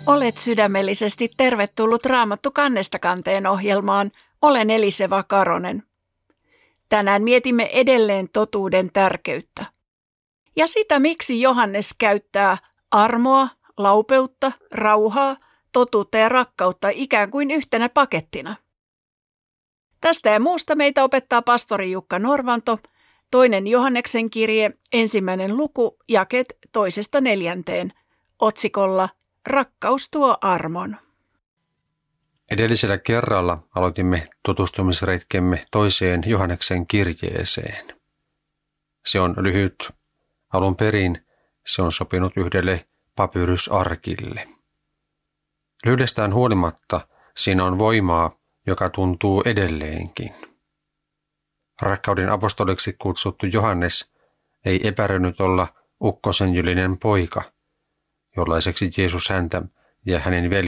Olet sydämellisesti tervetullut Raamattu kannesta kanteen ohjelmaan. Olen Eliseva Karonen. Tänään mietimme edelleen totuuden tärkeyttä. Ja sitä, miksi Johannes käyttää armoa, laupeutta, rauhaa, totuutta ja rakkautta ikään kuin yhtenä pakettina. Tästä ja muusta meitä opettaa pastori Jukka Norvanto, 2. Johanneksen kirje, 1. luku, jakeet 2–4, otsikolla Rakkaus tuo armon. Edellisellä kerralla aloitimme tutustumisretkemme 2. Johanneksen kirjeeseen. Se on lyhyt. Alun perin se on sopinut yhdelle papyrysarkille. Lyhyydestään huolimatta siinä on voimaa, joka tuntuu edelleenkin. Rakkauden apostoliksi kutsuttu Johannes ei epäröinyt olla ukkosenjyllinen poika, jollaiseksi Jeesus häntä ja hänen veljeään